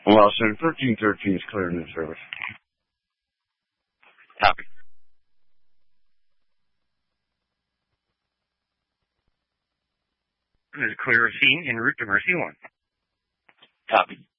Well, Center 1313 is clear in service. Copy. This is clear of scene en route to Mercy 1. Copy.